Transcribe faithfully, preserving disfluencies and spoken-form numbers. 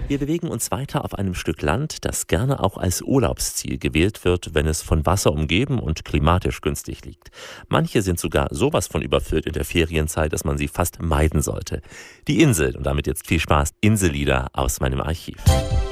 Wir bewegen uns weiter auf einem Stück Land, das gerne auch als Urlaubsziel gewählt wird, wenn es von Wasser umgeben und klimatisch günstig liegt. Manche sind sogar sowas von überfüllt in der Ferienzeit, dass man sie fast meiden sollte. Die Insel, und damit jetzt viel Spaß, Insellieder aus meinem Archiv.